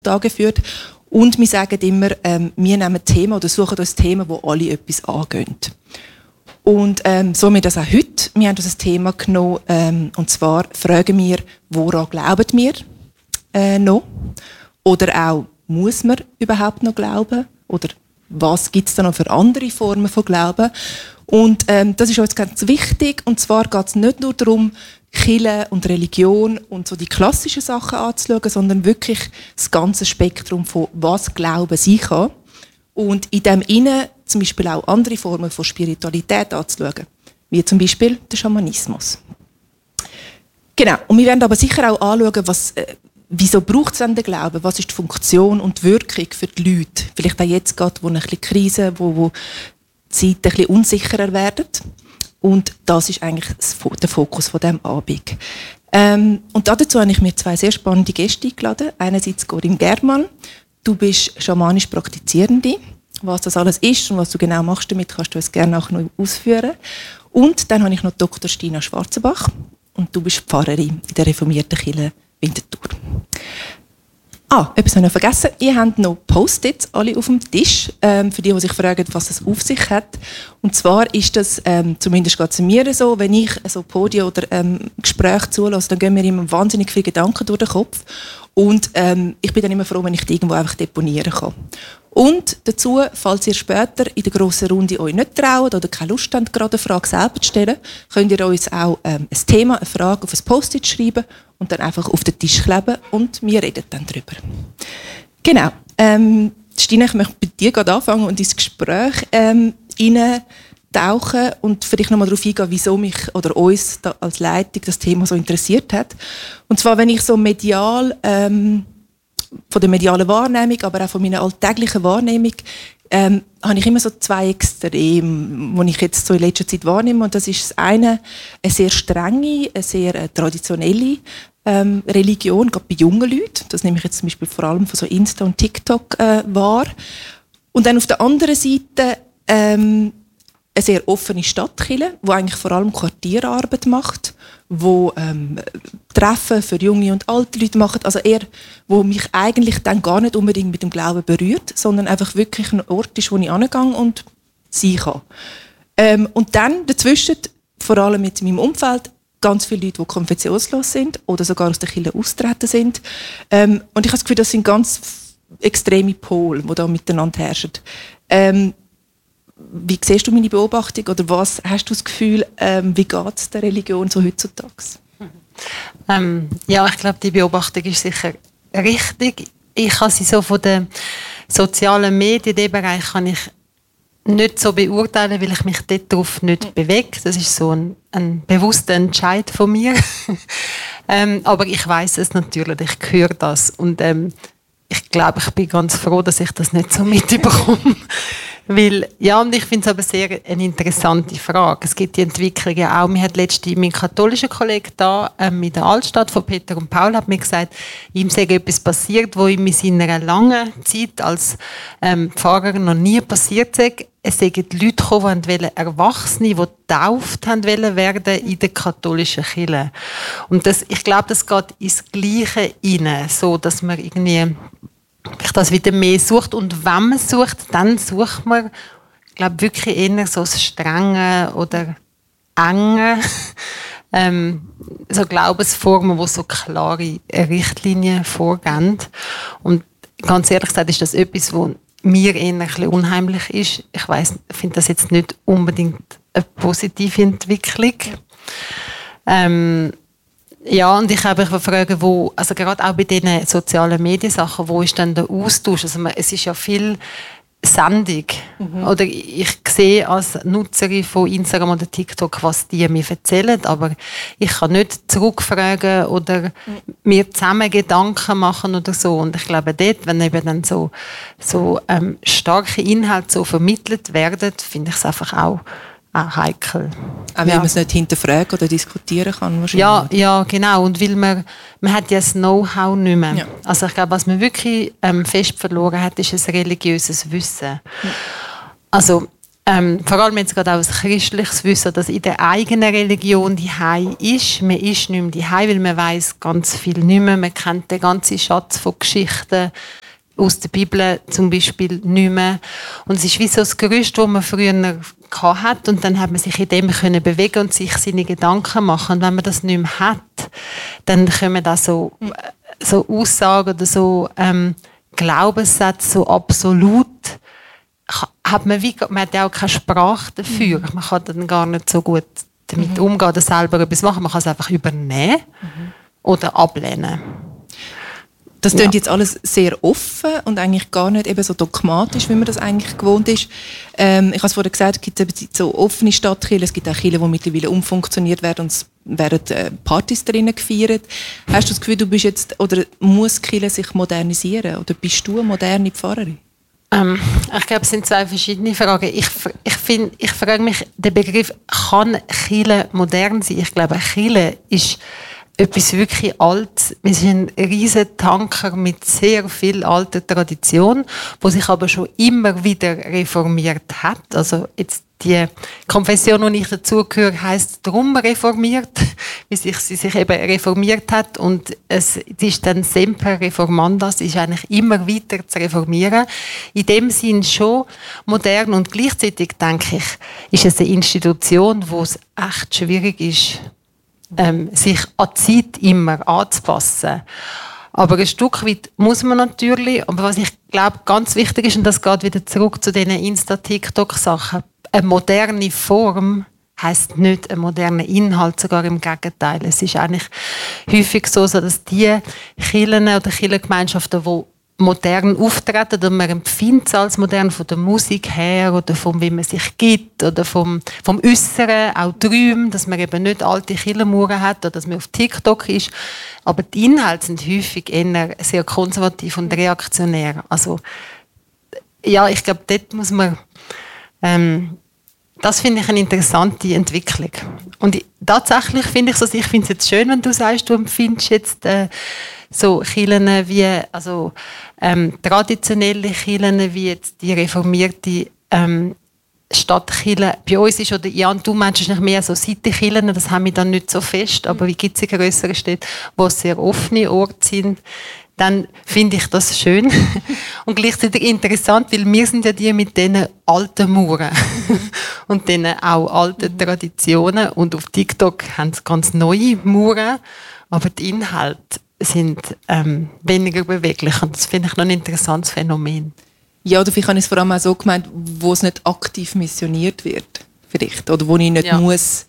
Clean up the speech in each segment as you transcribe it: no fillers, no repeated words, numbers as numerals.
angeführt. Und wir sagen immer, wir nehmen Themen oder suchen uns Themen, wo alle etwas angehen. Und so haben wir das auch heute. Wir haben uns ein Thema genommen, und zwar fragen wir, woran glauben wir noch? Oder auch, muss man überhaupt noch glauben? Oder was gibt es da noch für andere Formen von Glauben? Und das ist uns ganz wichtig. Und zwar geht es nicht nur darum, Kirche und Religion und so die klassischen Sachen anzuschauen, sondern wirklich das ganze Spektrum von was Glauben sein kann. Und in dem Innen zum Beispiel auch andere Formen von Spiritualität anzuschauen, wie zum Beispiel der Schamanismus. Genau. Und wir werden aber sicher auch anschauen, wieso braucht es denn den Glauben? Was ist die Funktion und die Wirkung für die Leute? Vielleicht auch jetzt gerade, wo ein bisschen Krise, wo die Zeiten ein bisschen unsicherer werden. Und das ist eigentlich der Fokus von diesem Abend. Und dazu habe ich mir 2 sehr spannende Gäste eingeladen. Einerseits Corinne Germann. Du bist schamanisch Praktizierende. Was das alles ist und was du genau machst damit, kannst du uns gerne auch noch ausführen. Und dann habe ich noch Dr. Stina Schwarzenbach. Und du bist Pfarrerin in der reformierten Kirche Winterthur. Etwas habe ich noch vergessen. Ihr habt noch Post-its alle auf dem Tisch, für die sich fragen, was das auf sich hat. Und zwar ist das, zumindest geht es mir so, wenn ich so Podien oder Gespräche zulasse, dann gehen mir immer wahnsinnig viele Gedanken durch den Kopf. Und ich bin dann immer froh, wenn ich die irgendwo einfach deponieren kann. Und dazu, falls ihr später in der grossen Runde euch nicht traut oder keine Lust habt, gerade eine Frage selber zu stellen, könnt ihr uns auch ein Thema, eine Frage auf ein Post-it schreiben und dann einfach auf den Tisch kleben und wir reden dann darüber. Genau. Stina, ich möchte bei dir gerade anfangen und ins Gespräch tauchen und vielleicht nochmal darauf eingehen, wieso mich oder uns da als Leitung das Thema so interessiert hat. Und zwar, wenn ich so medial, von der medialen Wahrnehmung, aber auch von meiner alltäglichen Wahrnehmung, habe ich immer so 2 Extreme, die ich jetzt so in letzter Zeit wahrnehme. Und das ist das eine, eine sehr strenge, eine sehr traditionelle Religion, gerade bei jungen Leuten. Das nehme ich jetzt zum Beispiel vor allem von so Insta und TikTok wahr. Und dann auf der anderen Seite eine sehr offene Stadtkirche, die eigentlich vor allem Quartierarbeit macht, wo Treffen für junge und alte Leute macht, also eher, wo mich eigentlich dann gar nicht unbedingt mit dem Glauben berührt, sondern einfach wirklich ein Ort ist, wo ich hingehe und sein kann. Und dann dazwischen, vor allem mit meinem Umfeld, ganz viele Leute, die konfessionslos sind oder sogar aus der Kirche austreten sind. Und ich habe das Gefühl, das sind ganz extreme Pole, die da miteinander herrschen. Wie siehst du meine Beobachtung oder was hast du das Gefühl, wie geht es der Religion so heutzutage? Ja, ich glaube, die Beobachtung ist sicher richtig. Ich kann sie so von den sozialen Medien, den Bereich kann ich nicht so beurteilen, weil ich mich darauf nicht bewege. Das ist so ein bewusster Entscheid von mir. Aber ich weiß es natürlich, ich höre das und ich glaube, ich bin ganz froh, dass ich das nicht so mitbekomme. Weil, ja, und ich finde es aber sehr eine interessante Frage. Es gibt die Entwicklung ja auch. Mir hat letztens mein katholischer Kollege da in der Altstadt von Peter und Paul hat mir gesagt, ihm sei etwas passiert, wo ihm in seiner langen Zeit als Pfarrer noch nie passiert sei. Es seien Leute gekommen, die Erwachsene, die getauft werden in der katholischen Kirche. Und das, ich glaube, das geht ins Gleiche rein, so dass man irgendwie das wieder mehr sucht. Und wenn man sucht, dann sucht man, ich glaube, wirklich eher so das Strenge oder Enge, so Glaubensformen, die so klare Richtlinien vorgeben. Und ganz ehrlich gesagt ist das etwas, was mir eher ein bisschen unheimlich ist. Ich finde das jetzt nicht unbedingt eine positive Entwicklung. Ja, und ich habe mich gefragt, also gerade auch bei diesen sozialen Mediensachen, wo ist denn der Austausch? Also es ist ja viel Sendung. Oder ich sehe als Nutzerin von Instagram oder TikTok, was die mir erzählen, aber ich kann nicht zurückfragen oder mir zusammen Gedanken machen oder so. Und ich glaube dort, wenn eben dann so starke Inhalte so vermittelt werden, finde ich es einfach auch heikel. Auch weil man es nicht hinterfragen oder diskutieren kann wahrscheinlich. Ja, genau. Und weil man hat ja das Know-how nicht mehr. Ja. Also ich glaube, was man wirklich fest verloren hat, ist ein religiöses Wissen. Also vor allem jetzt gerade auch als christliches Wissen, dass in der eigenen Religion die Hei ist. Man ist nicht mehr die Hei, weil man weiss ganz viel nicht mehr. Man kennt den ganzen Schatz von Geschichten aus der Bibel zum Beispiel nicht mehr. Und es ist wie so das Gerüst, das man früher hatte, und dann hat man sich in dem können bewegen und sich seine Gedanken machen. Und wenn man das nicht mehr hat, dann kommen da so Aussagen oder so Glaubenssätze, so absolut, man hat ja auch keine Sprache dafür. Man kann dann gar nicht so gut damit umgehen oder selber etwas machen. Man kann es einfach übernehmen oder ablehnen. Das klingt jetzt alles sehr offen und eigentlich gar nicht eben so dogmatisch, wie man das eigentlich gewohnt ist. Ich habe es vorhin gesagt, es gibt so offene Stadtkirchen, es gibt auch Kirchen, die mittlerweile umfunktioniert werden und es werden Partys drinnen gefeiert. Hast du das Gefühl, du bist jetzt, oder muss die Kirche sich modernisieren? Oder bist du eine moderne Pfarrerin? Ich glaube, es sind zwei verschiedene Fragen. Ich frage mich, der Begriff, kann Kirche modern sein? Ich glaube, Kirche ist etwas wirklich Altes. Wir sind ein riesen Tanker mit sehr viel alter Tradition, wo sich aber schon immer wieder reformiert hat. Also jetzt die Konfession, die ich dazugehöre, heisst drum reformiert, wie sie sich eben reformiert hat. Und es ist dann semper reformandas, ist eigentlich immer weiter zu reformieren. In dem Sinn schon modern, und gleichzeitig denke ich, ist es eine Institution, wo es echt schwierig ist, sich an die Zeit immer anzupassen. Aber ein Stück weit muss man natürlich, aber was ich glaube ganz wichtig ist, und das geht wieder zurück zu diesen Insta-TikTok-Sachen, eine moderne Form heisst nicht ein moderner Inhalt, sogar im Gegenteil. Es ist eigentlich häufig so, dass die Kirchen oder Kirchengemeinschaften, die modern auftreten, oder man empfindet es als modern von der Musik her oder vom, wie man sich gibt oder vom Äußeren, auch Träumen, dass man eben nicht alte Kirchenmauern hat oder dass man auf TikTok ist. Aber die Inhalte sind häufig eher sehr konservativ und reaktionär. Also ja, ich glaube, dort muss man das finde ich eine interessante Entwicklung. Und tatsächlich finde ich es, also ich finde es jetzt schön, wenn du sagst, du empfindest jetzt so Kirchen wie, also traditionelle Kirchen wie jetzt die reformierte Stadtkirche bei uns ist, oder ja, und du meinst nicht mehr so Seitenkirchen, das haben wir dann nicht so fest, aber wie gibt es in grösseren Städten, wo es sehr offene Orte sind, dann finde ich das schön und gleichzeitig interessant, weil wir sind ja die mit diesen alten Mauern und diesen auch alten Traditionen, und auf TikTok haben sie ganz neue Mauern, aber die Inhalte sind weniger beweglich, und das finde ich noch ein interessantes Phänomen. Ja, oder vielleicht habe ich es vor allem auch so gemeint, wo es nicht aktiv missioniert wird, vielleicht, oder wo ich nicht muss,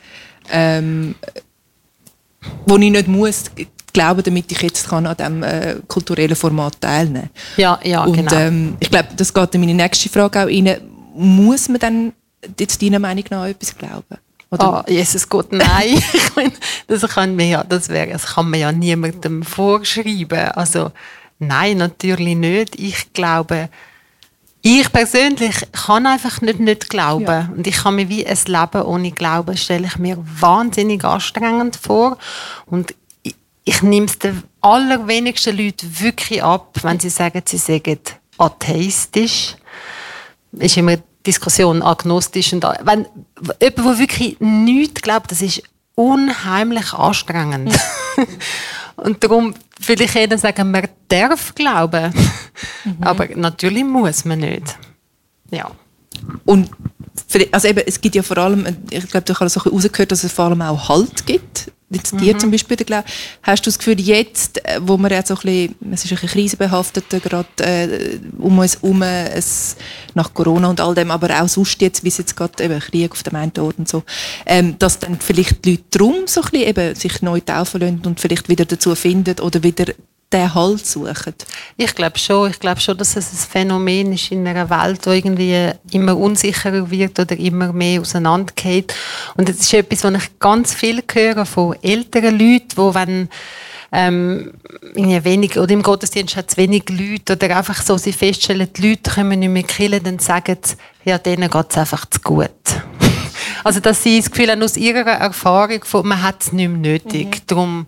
glauben, damit ich jetzt kann an diesem kulturellen Format teilnehmen kann. Ja, und, genau. Ich glaube, das geht in meine nächste Frage auch rein. Muss man dann jetzt deiner Meinung nach etwas glauben? Oder? Oh, Jesus Gott, nein. Ich meine, das kann man ja niemandem vorschreiben. Also, nein, natürlich nicht. Ich glaube, ich persönlich kann einfach nicht glauben. Ja. Und ich kann mir wie ein Leben ohne Glauben, stelle ich mir wahnsinnig anstrengend vor. Und ich nehme es den allerwenigsten Leuten wirklich ab, wenn sie sagen, sie seien atheistisch. Ist immer Diskussion agnostisch. Und wenn jemand, der wirklich nichts glaubt, das ist unheimlich anstrengend. Und darum will ich eher sagen, man darf glauben. Aber natürlich muss man nicht. Ja. Und also eben, es gibt ja vor allem, ich glaube, du hast so rausgehört, dass es vor allem auch Halt gibt. Jetzt dir zum Beispiel, hast du das Gefühl, jetzt, wo wir jetzt so ein bisschen, es ist ein bisschen krisenbehaftet, gerade um uns herum, nach Corona und all dem, aber auch sonst jetzt, wie es jetzt gerade eben Krieg auf dem einen Ort und so, dass dann vielleicht die Leute darum so ein bisschen eben sich neu taufen lassen und vielleicht wieder dazu finden oder wieder den Halt suchen? Ich glaube schon, dass es ein Phänomen ist in einer Welt, die irgendwie immer unsicherer wird oder immer mehr auseinandergeht. Und das ist etwas, was ich ganz viel höre von älteren Leuten, die wenn wenig, oder im Gottesdienst hat es wenig Leute oder einfach so, sie feststellen, die Leute können nicht mehr killen, dann sagen sie, ja, denen geht es einfach zu gut. Also dass sie das Gefühl haben, aus ihrer Erfahrung, man hat es nicht mehr nötig. Darum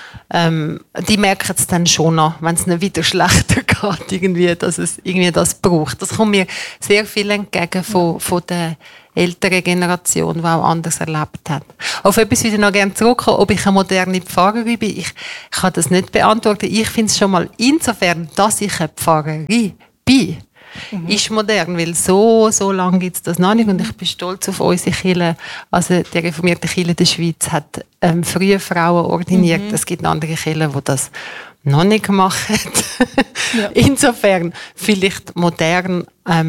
die merken es dann schon noch, wenn es nicht wieder schlechter geht, irgendwie, dass es irgendwie das braucht. Das kommt mir sehr viel entgegen von der älteren Generation, die auch anders erlebt hat. Auf etwas würde ich noch gerne zurückkommen, ob ich eine moderne Pfarrerin bin. Ich kann das nicht beantworten. Ich finde es schon mal insofern, dass ich eine Pfarrerin bin, ist modern, weil so lange gibt es das noch nicht und ich bin stolz auf unsere Kirche. Also die reformierte Kirche der Schweiz hat frühe Frauen ordiniert. Es gibt andere Kirchen, die das noch nicht machen. Ja. Insofern vielleicht modern,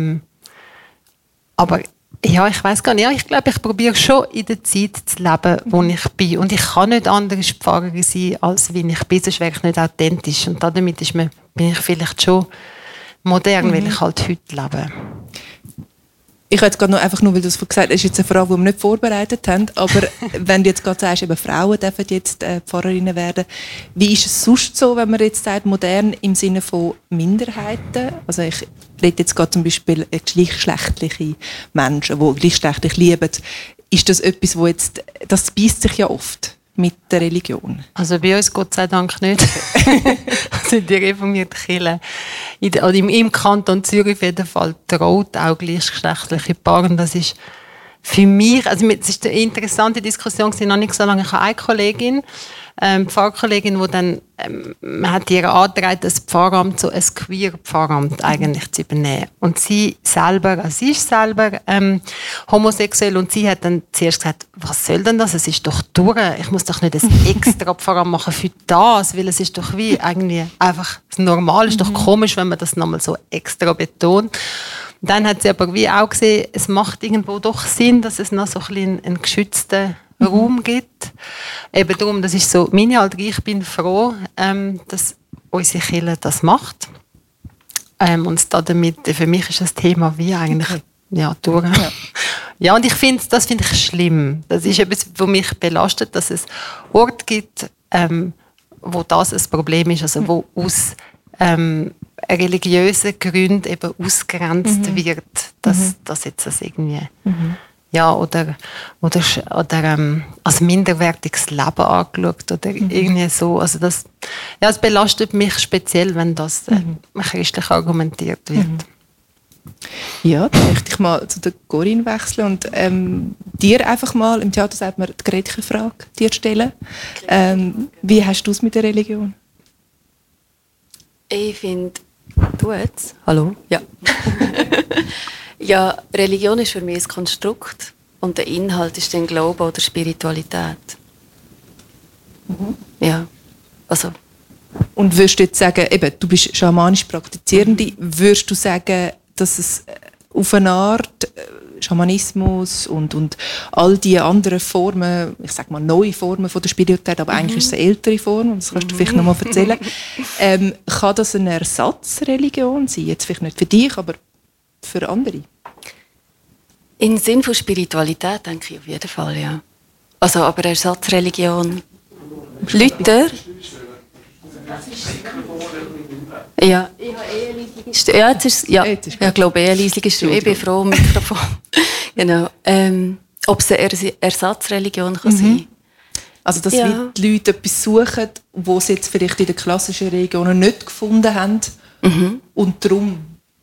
aber ja, ich weiss gar nicht. Ja, ich glaube, ich probiere schon in der Zeit zu leben, wo ich bin. Und ich kann nicht anders Pfarrerin sein, als wie ich bin, sonst wäre ich nicht authentisch. Und damit bin ich vielleicht schon modern, weil ich halt heute lebe. Ich hätte gerade noch einfach nur, weil du es gesagt hast, ist jetzt eine Frage, die wir nicht vorbereitet haben, aber wenn du jetzt gerade sagst, eben Frauen dürfen jetzt Pfarrerinnen werden, wie ist es sonst so, wenn man jetzt sagt, modern im Sinne von Minderheiten? Also ich rede jetzt gerade zum Beispiel gleichgeschlechtliche Menschen, die gleichgeschlechtlich lieben. Ist das etwas, das beißt sich ja oft mit der Religion? Also bei uns Gott sei Dank nicht. Also in der reformierten Kirche, im Kanton Zürich auf jeden Fall, traut auch gleichgeschlechtliche Paare. Das ist für mich, also es ist eine interessante Diskussion, noch nicht so lange. Ich habe eine Kollegin, Pfarrkollegin, die dann man hat ihr angetragen, das Pfarramt, so ein Queer-Pfarramt eigentlich zu übernehmen. Und sie ist selber homosexuell und sie hat dann zuerst gesagt, was soll denn das? Es ist doch durch. Ich muss doch nicht ein extra Pfarramt machen für das, weil es ist doch wie irgendwie einfach das Normal. Es ist doch komisch, wenn man das nochmal so extra betont. Und dann hat sie aber wie auch gesehen, es macht irgendwo doch Sinn, dass es noch so ein bisschen einen geschützten Raum gibt. Eben darum, das ist so meine Haltung. Ich bin froh, dass unsere Kirche das macht. Und damit, für mich ist das Thema wie eigentlich durch. Ja, und das finde ich schlimm. Das ist etwas, was mich belastet, dass es Orte gibt, wo das ein Problem ist, also wo aus religiösen Gründen eben ausgegrenzt wird, dass jetzt das irgendwie oder als minderwertiges Leben angeschaut oder irgendwie so. Also das es belastet mich speziell, wenn das christlich argumentiert wird. Ja, dann möchte ich mal zu der Corinne wechseln und dir einfach mal, im Theater sagt man, die Gretchenfrage dir stellen. Wie hast du es mit der Religion? Ich finde, du jetzt? Hallo? Ja. Ja, Religion ist für mich ein Konstrukt und der Inhalt ist dann Glaube oder Spiritualität. Ja, also. Und würdest du jetzt sagen, eben, du bist schamanisch Praktizierende, würdest du sagen, dass es auf eine Art Schamanismus und all die anderen Formen, ich sage mal neue Formen von der Spiritualität, aber eigentlich ist es eine ältere Form, das kannst du vielleicht noch mal erzählen, kann das eine Ersatzreligion sein? Jetzt vielleicht nicht für dich, aber für andere? Im Sinn von Spiritualität denke ich auf jeden Fall, ja. Also, aber Ersatzreligion. Luther? Ja, ich habe ich glaube, leislige Stimme. Ich bin froh um Mikrofon. Genau. Ob es eine Ersatzreligion kann sein. Also, dass die Leute etwas suchen, was sie jetzt vielleicht in den klassischen Religionen nicht gefunden haben. Und darum,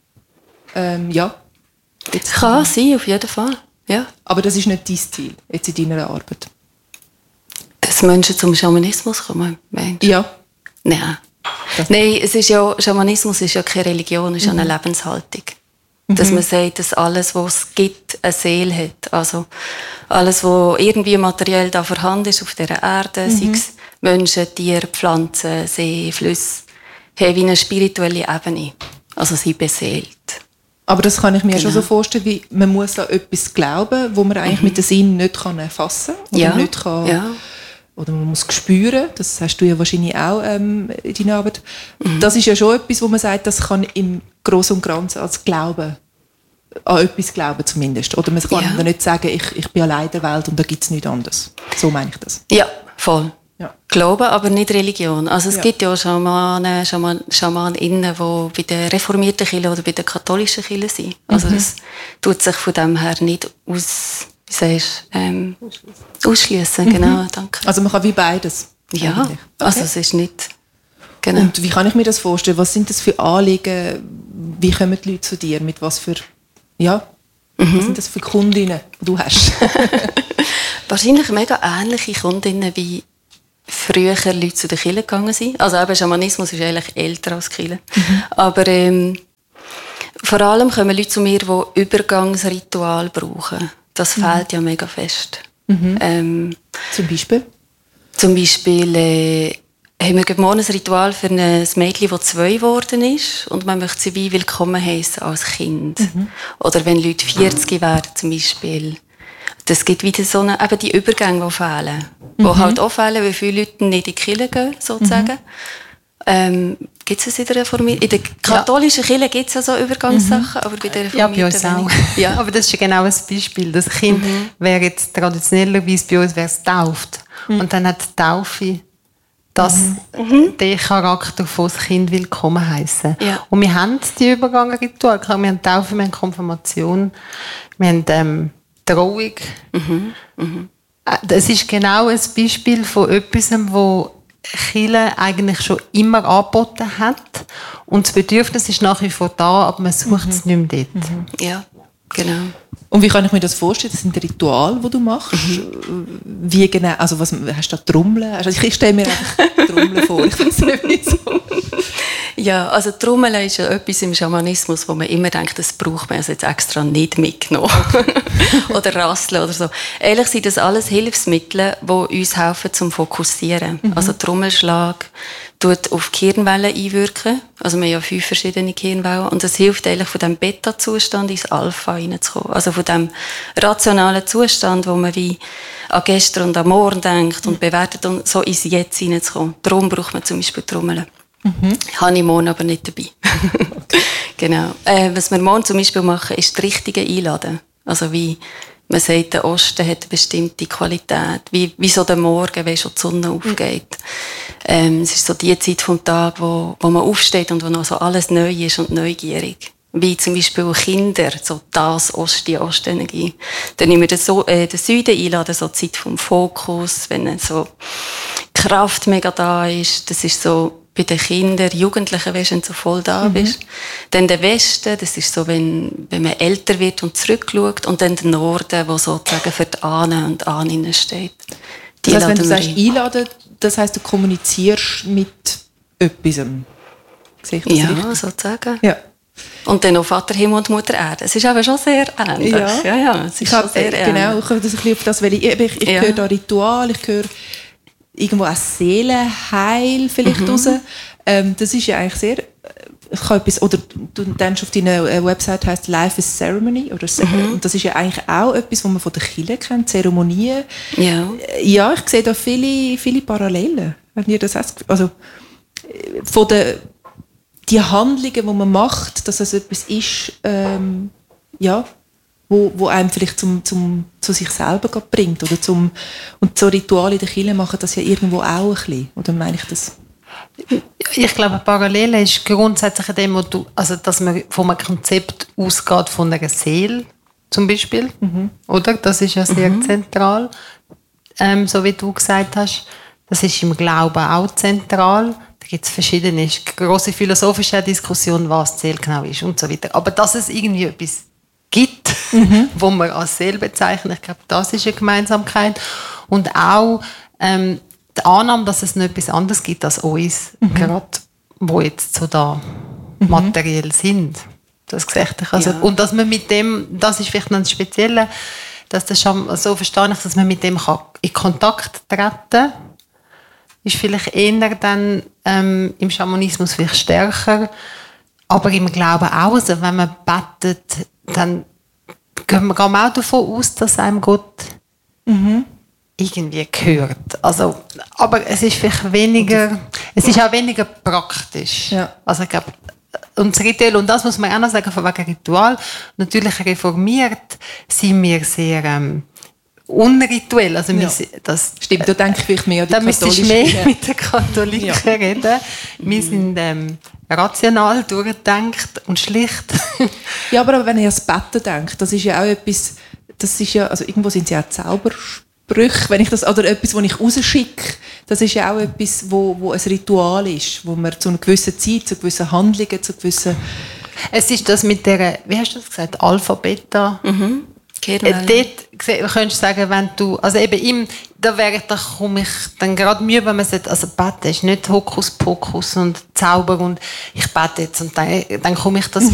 kann sein, auf jeden Fall. Ja. Aber das ist nicht dein Ziel, jetzt in deiner Arbeit? Dass Menschen zum Schamanismus kommen, meinst du? Ja. Nein. Nein, Schamanismus ist ja keine Religion, es ist eine Lebenshaltung. Dass man sagt, dass alles, was es gibt, eine Seele hat. Also alles, was irgendwie materiell da vorhanden ist auf dieser Erde, sei es Menschen, Tiere, Pflanzen, See, Flüsse, haben wie eine spirituelle Ebene. Also sie beseelt. Aber das kann ich mir schon so vorstellen, wie man muss an etwas glauben, wo man eigentlich mit dem Sinn nicht erfassen kann. Oder nicht kann, oder man muss spüren. Das hast du ja wahrscheinlich auch in deiner Arbeit. Das ist ja schon etwas, wo man sagt, das kann im Großen und Ganzen als Glauben, an etwas glauben zumindest. Oder man kann nicht sagen, ich bin allein in der Welt und da gibt es nichts anderes. So meine ich das. Ja, voll. Ja. Glauben, aber nicht Religion. Also es gibt ja Schamaninnen, die bei der reformierten Kirche oder bei der katholischen Kirche sind. Also das tut sich von dem her nicht ausschließen. Genau, danke. Also man kann wie beides. Ja, Okay. also es ist nicht... Genau. Und wie kann ich mir das vorstellen? Was sind das für Anliegen? Wie kommen die Leute zu dir? Mit was für... Ja, was sind das für Kundinnen, die du hast? Wahrscheinlich mega ähnliche Kundinnen, wie früher Leute zu der Kirche gegangen sind. Also eben Schamanismus ist eigentlich älter als Kirche. Aber vor allem kommen Leute zu mir, die Übergangsritual brauchen. Das fehlt ja mega fest. Zum Beispiel? Zum Beispiel haben wir gerade morgen ein Ritual für ein Mädchen, das 2 geworden ist und man möchte sie wie willkommen heißen als Kind. Oder wenn Leute 40 werden zum Beispiel. Das gibt wieder so eine, eben die Übergänge, die fehlen. Die halt auch fehlen, weil viele Leute nicht in die Kirche gehen, sozusagen. Gibt es in der Reformierung? In der katholischen Kirche gibt es ja so Übergangssachen, aber bei der Reformierten bei uns auch. Ja. Aber das ist genau ein Beispiel. Das Kind wäre jetzt traditionellerweise bei uns wäre es getauft. Und dann hat die Taufe den Charakter von das Kind willkommen heißen. Ja. Und wir haben die Übergangsrituale. Wir haben Taufe, wir haben Konfirmation, wir haben Trauung. Das ist genau ein Beispiel von etwas, wo Kirche eigentlich schon immer angeboten hat. Und das Bedürfnis ist nach wie vor da, aber man sucht es nicht mehr dort. Ja, genau. Und wie kann ich mir das vorstellen? Das sind Rituale, die du machst. Wie genau? Also was, hast du da Trommeln? Also ich stelle mir einfach Trommeln vor. Ich weiß nicht wieso. Ja, also Trommeln ist ja etwas im Schamanismus, wo man immer denkt, das braucht man also jetzt extra nicht mitgenommen. Oder Rasseln oder so. Ehrlich sind das alles Hilfsmittel, die uns helfen zum Fokussieren. Also Trommelschlag tut auf die Hirnwellen einwirken. Also wir haben ja 5 verschiedene Hirnwellen. Und das hilft eigentlich von diesem Beta-Zustand ins Alpha reinzukommen. Also von diesem rationalen Zustand, wo man wie an gestern und an morgen denkt und bewertet und so ins Jetzt reinzukommen. Darum braucht man zum Beispiel Trommeln. Habe ich morgen aber nicht dabei. Genau. Was wir morgen zum Beispiel machen, ist die Richtige einladen. Also wie man sagt, der Osten hat eine bestimmte Qualität. Wie so der Morgen, wenn schon die Sonne aufgeht. Es ist so die Zeit vom Tag, wo man aufsteht und wo noch so alles neu ist und neugierig. Wie zum Beispiel Kinder, so die Ostenergie. Dann nehmen wir den Süden einladen, so die Zeit vom Fokus, wenn so Kraft mega da ist. Das ist so bei den Kindern, Jugendlichen, wenn du so voll da bist. Dann der Westen, das ist so, wenn man älter wird und zurückschaut. Und dann der Norden, wo sozusagen für die Ahnen und Ahninnen steht. Das heisst, wenn du sagst einladen, das heisst, du kommunizierst mit etwas. Sehe ich das richtig? Ja, sozusagen. Ja. Und dann noch Vater Himmel und Mutter Erde. Es ist aber schon sehr ähnlich. Ja, es ist schon sehr ähnlich. Genau, ich komme das ein bisschen auf das, weil ich höre da Ritual, ich höre irgendwo auch Seelenheil vielleicht raus. Das ist ja eigentlich sehr... Ich kann etwas, oder du denkst auf deiner Website, heisst Life is Ceremony. Oder und das ist ja eigentlich auch etwas, was man von der Kirche kennt, Zeremonien. Ja. Ja, ich sehe da viele Parallelen. Wenn ihr das hast, also von die Handlungen, die man macht, dass es etwas ist, wo einem vielleicht zu sich selber bringt. Oder und so Rituale in der Kirche machen das ja irgendwo auch ein bisschen. Oder meine ich das? Ich glaube, Parallele ist grundsätzlich in dem, dass man von einem Konzept ausgeht, von einer Seele zum Beispiel. Oder? Das ist ja sehr zentral. So wie du gesagt hast, das ist im Glauben auch zentral. Da gibt es verschiedene grosse philosophische Diskussionen, was Seele genau ist und so weiter. Aber dass es irgendwie etwas gibt, wo man als Seele bezeichnet, ich glaube, das ist eine Gemeinsamkeit. Und auch die Annahme, dass es noch etwas anderes gibt als uns, gerade wo jetzt so da materiell sind. Das sehe ich. Also, ja. Und dass man mit dem, das ist vielleicht noch ein Spezielles, dass das schon, so verstehe ich, dass man mit dem in Kontakt treten kann, ist vielleicht eher dann im Schamanismus vielleicht stärker, aber im Glauben auch. Also wenn man betet, dann gehen wir auch davon aus, dass einem Gott irgendwie gehört. Also, aber es ist vielleicht weniger, es ist auch weniger praktisch. Ja. Also ich glaube, und das Ritual, und das muss man auch noch sagen, von wegen Ritual, natürlich reformiert sind wir sehr unrituell. Also das stimmt, da denke ich vielleicht mehr an die Katholische. Da müsstest du mehr mit den Katholiken reden. Wir sind rational durchgedacht und schlicht. Ja, aber wenn ihr ans Betten denkt, das ist ja auch etwas, das ist ja, also irgendwo sind sie auch Zauberspiele Brüche, wenn ich das, oder etwas, das ich rausschicke, das ist ja auch etwas, wo ein Ritual ist, wo man zu einer gewissen Zeit, zu gewissen Handlungen, zu gewissen... Es ist das mit der, wie hast du das gesagt, Alpha, Beta? Dort könntest du sagen, wenn du, also eben da komme ich dann gerade Mühe, wenn man sagt, also beten ist nicht Hokuspokus und Zauber und ich bete jetzt und dann komme ich das